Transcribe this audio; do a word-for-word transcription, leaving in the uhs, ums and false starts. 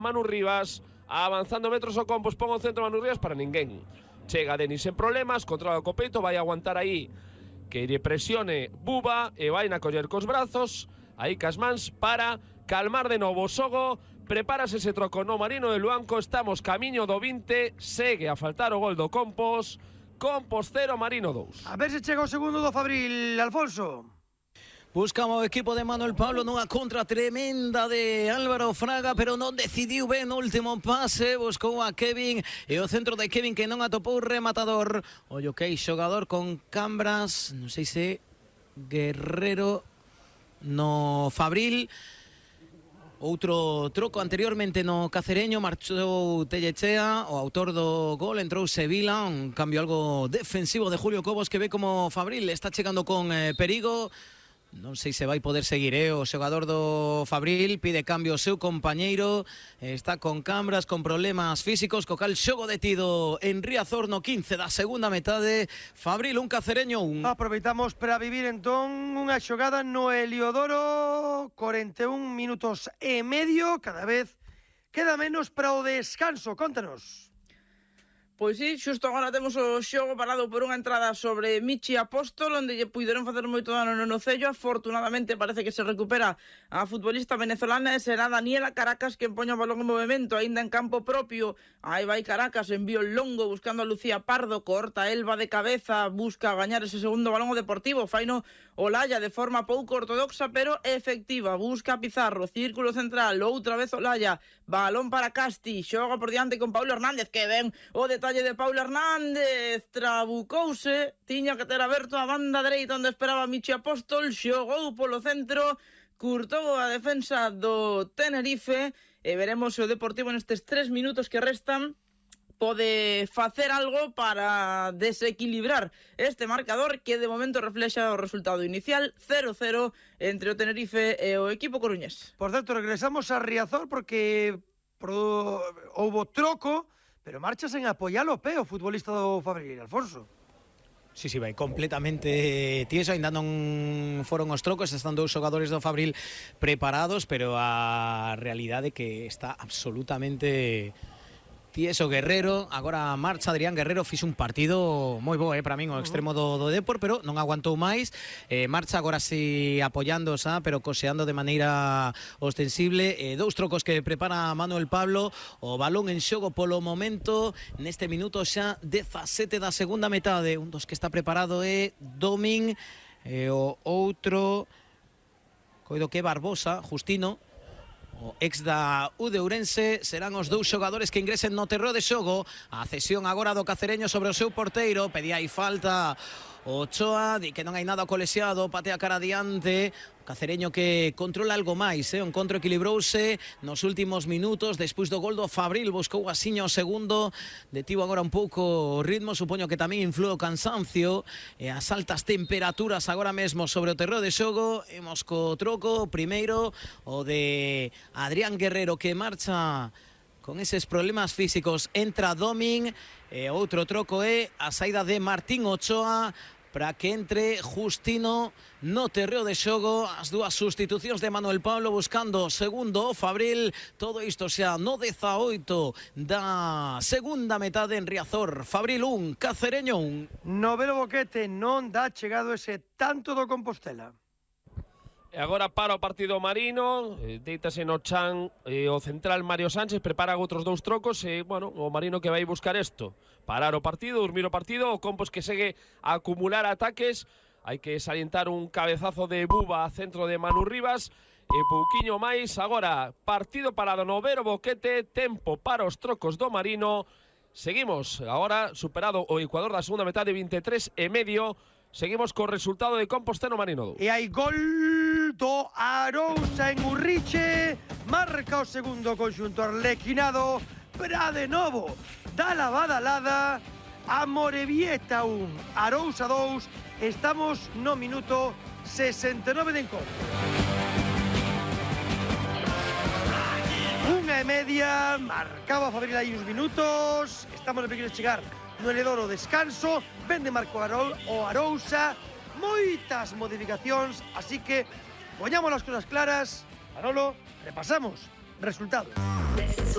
Manu Rivas, avanzando metros o Compos, pon o centro Manu Rivas para ninguén. Chega Denis en problemas, controla o copeito, vai aguantar aí que lle presione Buba e vai na coller cos brazos, aí cas mans para calmar de novo o xogo. Prepárase ese troco no Marino de Luanco, estamos camiño do vinte, segue a faltar o gol do Compos, Compos cero, Marino dous. A ver se chega o segundo do Fabril, Alfonso. Buscaba o equipo de Manuel Pablo nunha contra tremenda de Álvaro Fraga, pero non decidiu ben no último pase. Buscou a Kevin e o centro de Kevin que non atopou rematador. Ollo que hai xogador con cambras, non sei se Guerrero no Fabril. Outro troco anteriormente no Cacereño, marchou Tellechea, o autor do gol, entrou Sevilla, un cambio algo defensivo de Julio Cobos que ve como Fabril está chegando con eh, perigo. Non sei se vai poder seguir, eh? O xogador do Fabril pide cambio ao seu compañeiro, está con cambras, con problemas físicos, co cal xogo detido en Riazor no quince da segunda metade. Fabril un, Cacereño un. Aproveitamos para vivir entón unha xogada no Heliodoro, cuarenta y un minutos e medio, cada vez queda menos para o descanso, contanos. Pois sí, xusto agora temos o xogo parado por unha entrada sobre Michi Apóstol, onde lle puideron facer moito dano no nocello. Afortunadamente parece que se recupera a futbolista venezolana e será Daniela Caracas que empoña o balón en movimento, aínda en campo propio. Aí vai Caracas, envío longo buscando a Lucía Pardo, corta Elba de cabeza, busca gañar ese segundo balón o Deportivo, faino Olaya de forma pouco ortodoxa pero efectiva, busca Pizarro, círculo central, outra vez Olaya, balón para Casti, xoga por diante con Paulo Hernández, que ven o detalle de Paulo Hernández, trabucouse, tiña que ter aberto a banda dereita onde esperaba Michi Apóstol, xogou polo centro, curtou a defensa do Tenerife e veremos se o Deportivo nestes tres minutos que restan pode facer algo para desequilibrar este marcador que de momento reflexa o resultado inicial cero cero entre o Tenerife e o equipo coruñés. Por certo, regresamos a Riazor porque pro... houbo troco, pero marchas en apoiar o pé o futbolista do Fabril, Alfonso. Sí, sí, vai completamente tieso, ainda non foron os trocos, están dous xogadores do Fabril preparados, pero a realidade é que está absolutamente tieso Guerrero. Agora marcha Adrián Guerrero, fixe un partido moi bo, eh, para min o extremo do, do Depor, pero non aguantou máis. Eh, marcha agora si apoiando xa, pero coseando de maneira ostensible. Eh, dous trocos que prepara Manuel Pablo, o balón en xogo polo momento neste minuto xa dezasete da segunda metade. Un dos que está preparado é Domin, e o outro coido que Barbosa, Justino, o ex da U de Ourense. Serán os dous xogadores que ingresen no terreo de xogo. A cesión agora do Cacereño sobre o seu porteiro, pedía aí falta Ochoa, di que non hai nada colexiado, patea cara adiante. O Cacereño que controla algo máis, eh? O encontro equilibrouse nos últimos minutos, despois do gol do Fabril buscou asiño o segundo, detivo agora un pouco o ritmo, supoño que tamén influe o cansancio e as altas temperaturas agora mesmo sobre o terreo de xogo. Imos co troco, primeiro o de Adrián Guerrero que marcha con eses problemas físicos, entra Domin, e outro troco é a saída de Martín Ochoa para que entre Justino no terreo de xogo. As dúas sustitucións de Manuel Pablo buscando o segundo o Fabril. Todo isto xa no dezaoito da segunda metade en Riazor. Fabril un, Cacereño un. Novelo Boquete non dá chegado ese tanto do Compostela. E agora para o partido Marino, eh, deítase no chan eh, o central Mario Sánchez, prepara outros dous trocos e, bueno, o Marino que vai buscar isto, parar o partido, dormir o partido, o Compos que segue a acumular ataques. Hai que salientar un cabezazo de Buba a centro de Manu Rivas e pouquiño máis. Agora partido parado no Novero Boquete, tempo para os trocos do Marino. Seguimos, agora superado o Ecuador da segunda metade, veintitrés e medio. Seguimos co resultado de Compostela Marino dous. E hai gol do Arousa en Urriche. Marca o segundo conxunto arlequinado para de novo da lavadalada. Amorebieta un, Arousa dous. Estamos no minuto sesenta e nove de encontro. Unha e media, marcaba Fabril aí uns minutos. Estamos de pequeno chegar no Heliodoro descanso, ven de Marco Arol, o Arousa, moitas modificacións, así que poñamos as cosas claras. Manolo, repasamos resultados.